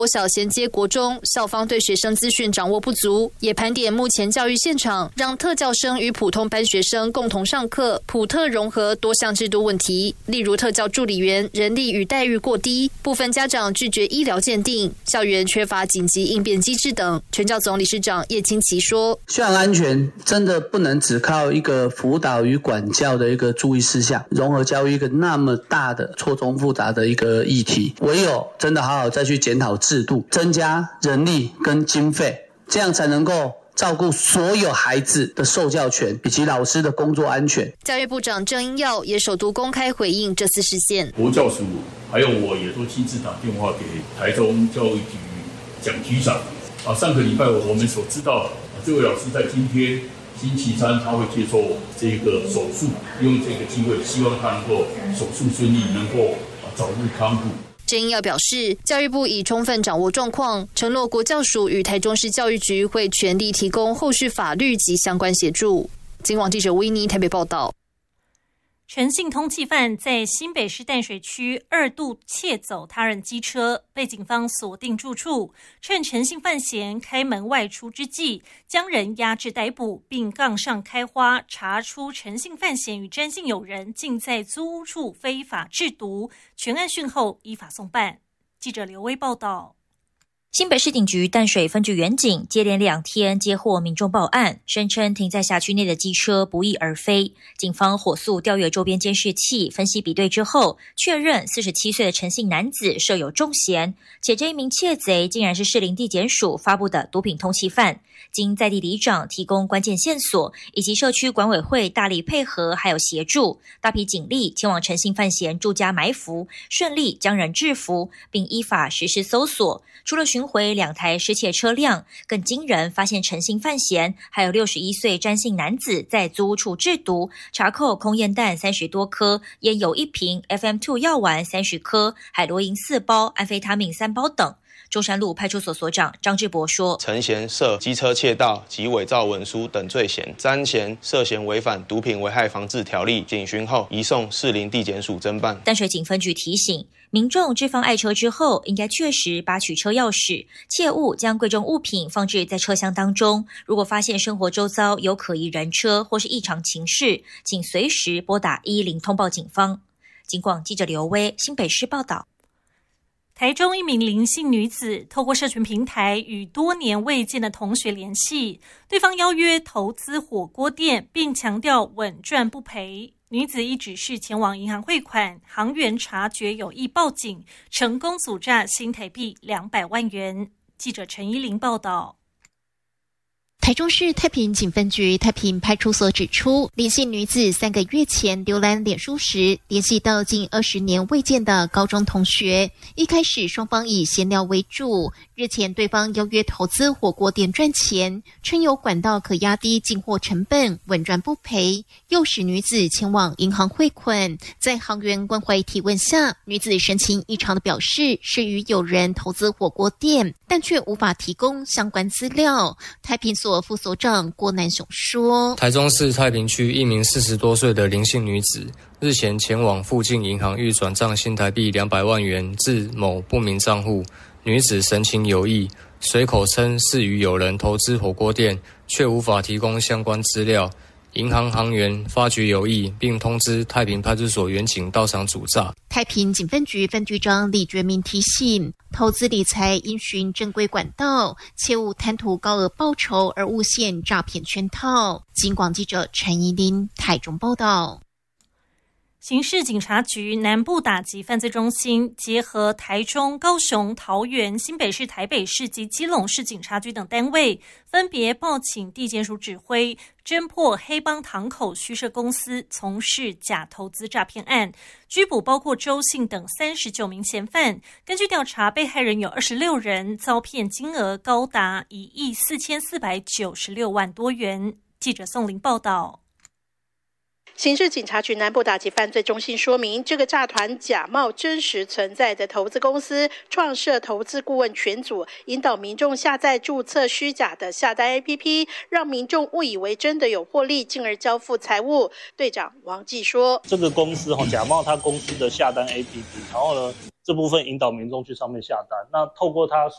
国小衔接国中，校方对学生资讯掌握不足，也盘点目前教育现场，让特教生与普通班学生共同上课，普特融合多项制度问题，例如特教助理员人力与待遇过低，部分家长拒绝医疗鉴定，校园缺乏紧急应变机制等。全教总理事长叶清奇说， 校园安全真的不能只靠一个辅导与管教的一个注意事项，融合教育一个那么大的错综复杂的一个议题，唯有真的好好再去检讨制度，增加人力跟经费，这样才能够照顾所有孩子的受教权以及老师的工作安全。 教育部长郑英耀也首度公开回应这次事件， 国教署还有我也都亲自打电话给台中教育局蒋局长。上个礼拜我们所知道，这位老师在今天星期三他会接受这个手术，用这个机会希望他能够手术顺利，能够早日康复。 郑英耀表示，教育部已充分掌握状况，承诺国教署与台中市教育局会全力提供后续法律及相关协助。警广记者威尼台北报道。 陈姓通缉犯在新北市淡水区2度窃走他人机车，被警方锁定住处，趁陈姓犯嫌开门外出之际，将人押至逮捕，并杠上开花，查出陈姓犯嫌与詹姓友人竟在租屋处非法制毒，全案讯后依法送办。记者刘威报道。 新北市警局淡水分局员警接连2天接获民众报案，声称停在辖区内的机车不翼而飞。警方火速调阅周边监视器，分析比对之后，确认47岁的陈姓男子设有重嫌，且这一名窃贼竟然是士林地检署发布的毒品通缉犯。经在地里长提供关键线索，以及社区管委会大力配合还有协助，大批警力前往陈姓犯嫌住家埋伏，顺利将人制服，并依法实施搜索。除了巡回2台失窃车辆，更惊人发现陈姓犯嫌还有61岁詹姓男子在租屋处制毒，查扣空烟弹30多颗，烟油1瓶， FM2 药丸30颗，海洛因4包，安非他命3包等。中山路派出所所长张志博说， 陈嫌涉机车窃盗及伪造文书等罪嫌，詹嫌涉嫌违反毒品危害防治条例，警询后移送士林地检署侦办。 淡水警分局提醒民众置放爱车之后，应该确实拔取车钥匙，切勿将贵重物品放置在车厢当中。如果发现生活周遭有可疑人车或是异常情事，请随时拨打110通报警方。警广记者刘威新北市报道。 台中一名林姓女子透过社群平台与多年未见的同学联系，对方邀约投资火锅店，并强调稳赚不赔。女子一指示前往银行汇款，行员察觉有异报警，成功阻诈新台币200万元。记者陈依玲报道。 台中市太平警分局太平派出所指出，林姓女子3个月前浏览脸书时，联系到近20年未见的高中同学。一开始双方以闲聊为主，日前对方邀约投资火锅店赚钱，称有管道可压低进货成本，稳赚不赔，诱使女子前往银行汇款。在行员关怀提问下，女子神情异常的表示是与友人投资火锅店，但却无法提供相关资料。太平所副所长郭南雄说， 台中市太平区一名40多岁的林姓女子日前前往附近银行欲转账新台币200万元至某不明账户，女子神情有异，随口称是与友人投资火锅店，却无法提供相关资料。银行行员发觉有异，并通知太平派出所员警到场阻诈。 太平警分局分局长李觉明提醒，投资理财应循正规管道，切勿贪图高额报酬而误陷诈骗圈套。警广记者陈怡琳台中报道。 刑事警察局南部打击犯罪中心结合台中、高雄、桃园、新北市、台北市及基隆市警察局等单位，分别报请地检署指挥，侦破黑帮堂口虚设公司从事假投资诈骗案，拘捕包括周姓等39名嫌犯。根据调查，被害人有26人，遭骗金额高达1亿4496万多元。记者宋玲报道。 刑事警察局南部打击犯罪中心说明，这个诈团假冒真实存在的投资公司，创设投资顾问群组，引导民众下载注册虚假的下单 APP， 让民众误以为真的有获利，进而交付财物。队长王继说， 这个公司假冒他公司的下单 APP， 然后呢，这部分引导民众去上面下单，那透过他